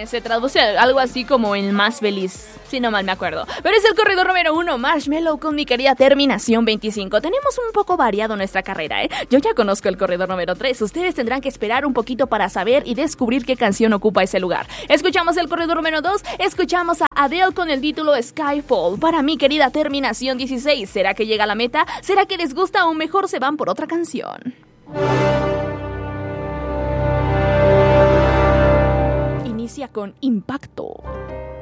Se traduce algo así como el más feliz, si no mal me acuerdo. Pero es el corredor número 1, Marshmello, con mi querida Terminación 25. Tenemos un poco variado nuestra carrera, ¿eh? Yo ya conozco el corredor número 3. Ustedes tendrán que esperar un poquito para saber y descubrir qué canción ocupa ese lugar. Escuchamos el corredor número 2. Escuchamos a Adele con el título Skyfall. Para mi querida Terminación 16. ¿Será que llega a la meta? ¿Será que les gusta o mejor se van por otra canción? Inicia con Impacto.